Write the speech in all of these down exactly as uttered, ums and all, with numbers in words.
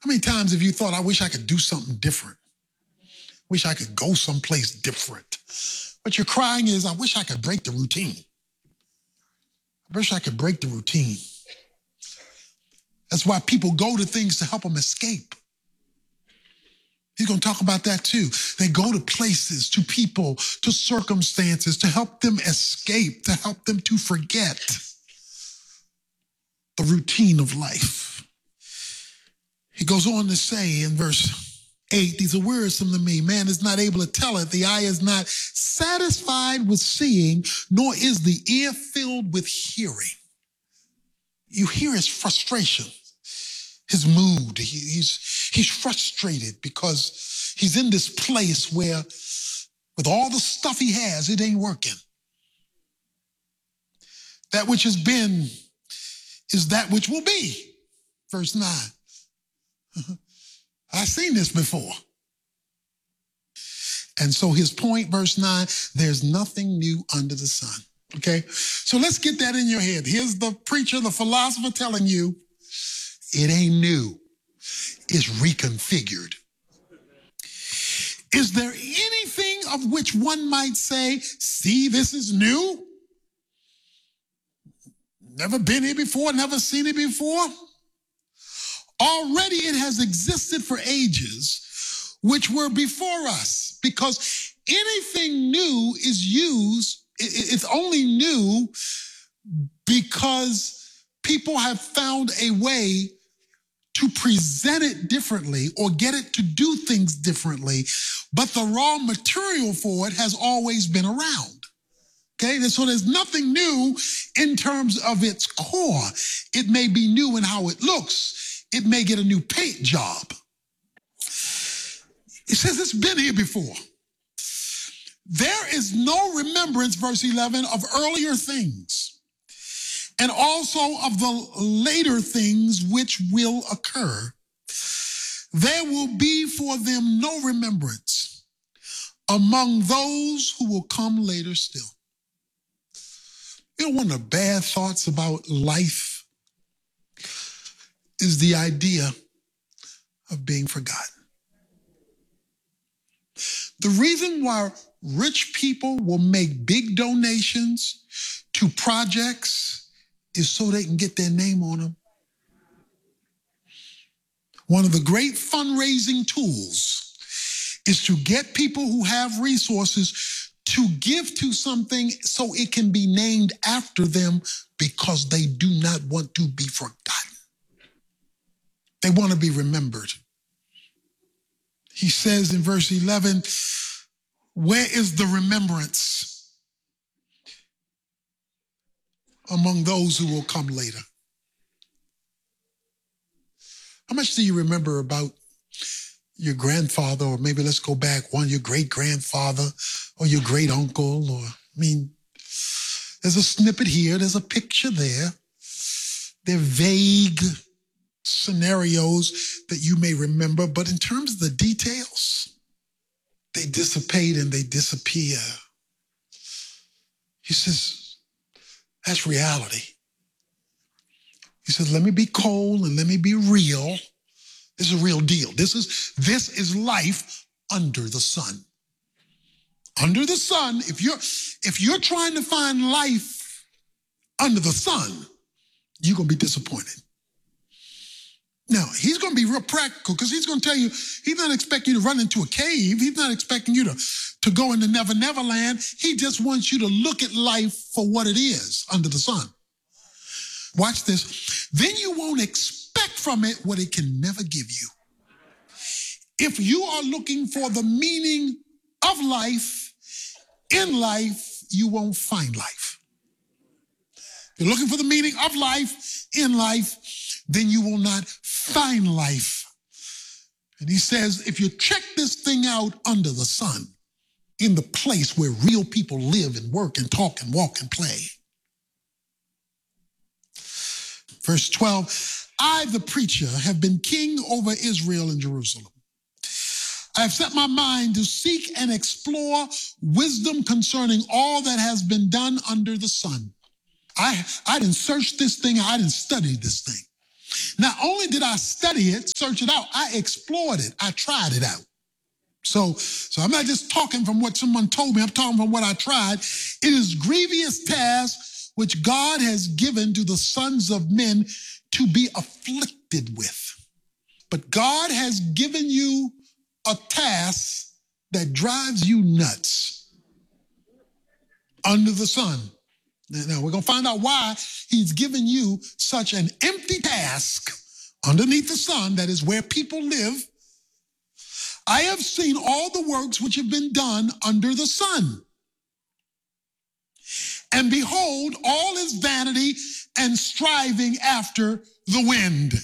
How many times have you thought, I wish I could do something different? Wish I could go someplace different. What you're crying is, I wish I could break the routine. I wish I could break the routine. That's why people go to things to help them escape. He's going to talk about that too. They go to places, to people, to circumstances to help them escape, to help them to forget the routine of life. He goes on to say in verse eight, these are wearisome to me. Man is not able to tell it. The eye is not satisfied with seeing, nor is the ear filled with hearing. You hear his frustration, his mood. He, he's, he's frustrated because he's in this place where with all the stuff he has, it ain't working. That which has been is that which will be. Verse nine. I've seen this before. And so his point, verse nine, there's nothing new under the sun. Okay? So let's get that in your head. Here's the preacher, the philosopher telling you, it ain't new. It's reconfigured. Is there anything of which one might say, see, this is new? Never been here before, never seen it before? Already it has existed for ages, which were before us, because anything new is used, it's only new because people have found a way to present it differently or get it to do things differently, but the raw material for it has always been around. Okay, so there's nothing new in terms of its core. It may be new in how it looks. It may get a new paint job. It says it's been here before. There is no remembrance, verse eleven, of earlier things, and also of the later things which will occur. There will be for them no remembrance among those who will come later still. You know, one of the bad thoughts about life is the idea of being forgotten. The reason why rich people will make big donations to projects is so they can get their name on them. One of the great fundraising tools is to get people who have resources to give to something so it can be named after them because they do not want to be forgotten. They want to be remembered. He says in verse eleven, where is the remembrance among those who will come later? How much do you remember about your grandfather, or maybe let's go back one, your great-grandfather or your great-uncle? Or, I mean, there's a snippet here, there's a picture there. They're vague scenarios that you may remember, but in terms of the details, they dissipate and they disappear. He says, that's reality. He says, let me be cold and let me be real. This is a real deal. This is, this is life under the sun. Under the sun, if you're, if you're trying to find life under the sun, you're going to be disappointed. Now, he's going to be real practical because he's going to tell you, he's not expecting you to run into a cave. He's not expecting you to, to go into Never Never Land. He just wants you to look at life for what it is under the sun. Watch this. Then you won't expect from it what it can never give you. If you are looking for the meaning of life in life, you won't find life. If you're looking for the meaning of life in life, then you will not find life. And he says, if you check this thing out under the sun, in the place where real people live and work and talk and walk and play. Verse twelve, I, the preacher, have been king over Israel and Jerusalem. I have set my mind to seek and explore wisdom concerning all that has been done under the sun. I, I didn't search this thing. I didn't study this thing. Not only did I study it, search it out, I explored it. I tried it out. So, so I'm not just talking from what someone told me. I'm talking from what I tried. It is grievous task which God has given to the sons of men to be afflicted with. But God has given you a task that drives you nuts under the sun. Now, we're going to find out why he's given you such an empty task underneath the sun, that is where people live. I have seen all the works which have been done under the sun. And behold, all is vanity and striving after the wind.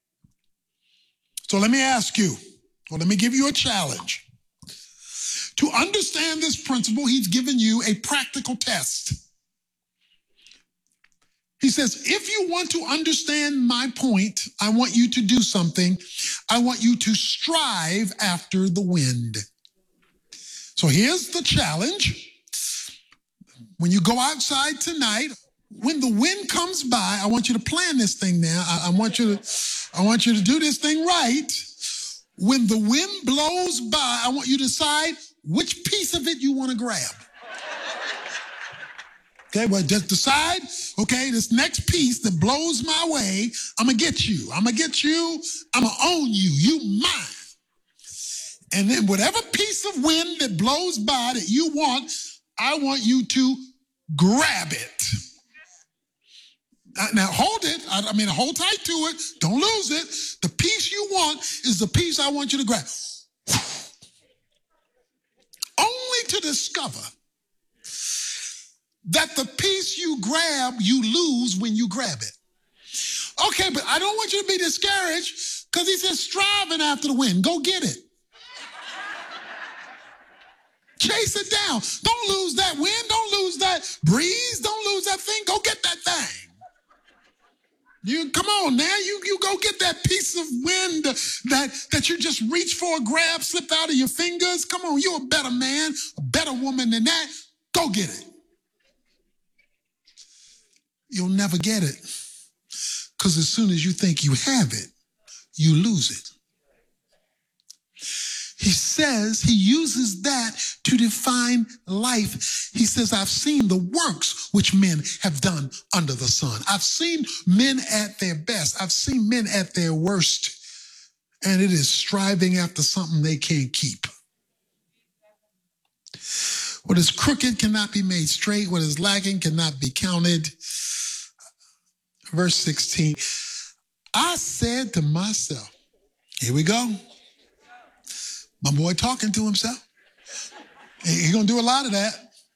So let me ask you, or let me give you a challenge. To understand this principle, he's given you a practical test. He says, if you want to understand my point, I want you to do something. I want you to strive after the wind. So here's the challenge. When you go outside tonight, when the wind comes by, I want you to plan this thing now. I, I want you to, I want you to do this thing right. When the wind blows by, I want you to decide which piece of it you want to grab. Okay, well, just decide, okay, this next piece that blows my way, I'm going to get you. I'm going to get you. I'm going to own you. You mine. And then whatever piece of wind that blows by that you want, I want you to grab it. Now, hold it. I, I mean, hold tight to it. Don't lose it. The piece you want is the piece I want you to grab. Only to discover that the piece you grab, you lose when you grab it. Okay, but I don't want you to be discouraged because he says striving after the wind. Go get it. Chase it down. Don't lose that wind. Don't lose that breeze. Don't lose that thing. Go get that thing. You come on now. You, you go get that piece of wind that, that you just reached for a grab, slipped out of your fingers. Come on, you're a better man, a better woman than that. Go get it. You'll never get it. Because as soon as you think you have it, you lose it. He says, he uses that to define life. He says, I've seen the works which men have done under the sun. I've seen men at their best. I've seen men at their worst. And it is striving after something they can't keep. What is crooked cannot be made straight. What is lacking cannot be counted. Verse sixteen, I said to myself, here we go. My boy talking to himself. He's going to do a lot of that.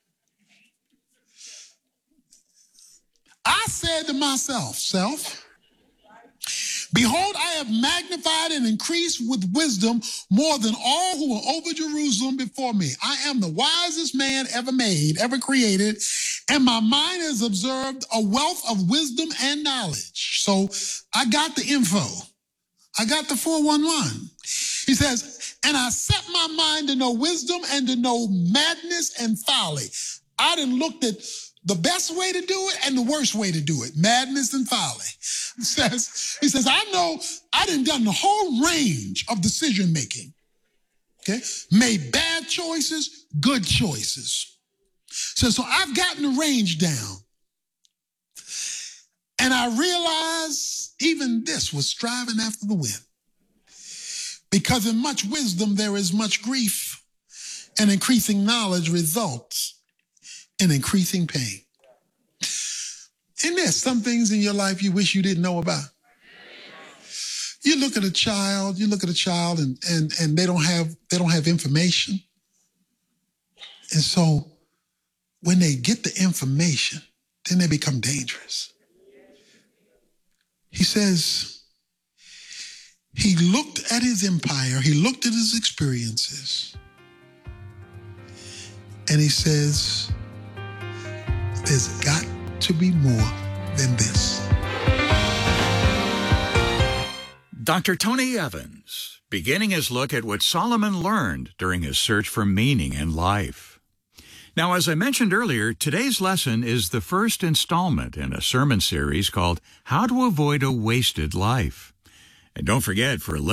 I said to myself, self, behold, I have magnified and increased with wisdom more than all who were over Jerusalem before me. I am the wisest man ever made, ever created, and my mind has observed a wealth of wisdom and knowledge. So I got the info. I got the four one one. He says, and I set my mind to know wisdom and to know madness and folly. I done looked at the best way to do it and the worst way to do it, madness and folly. He says, he says, I know I done done the whole range of decision making. Okay, made bad choices, good choices. So, so I've gotten the range down. And I realized even this was striving after the wind. Because in much wisdom there is much grief, and increasing knowledge results in increasing pain. And there's some things in your life you wish you didn't know about. You look at a child, you look at a child and, and, and they don't have, they don't have information. And so when they get the information, then they become dangerous. He says, he looked at his empire, he looked at his experiences, and he says, there's got to be more than this. Doctor Tony Evans, beginning his look at what Solomon learned during his search for meaning in life. Now, as I mentioned earlier, today's lesson is the first installment in a sermon series called How to Avoid a Wasted Life. And don't forget, for a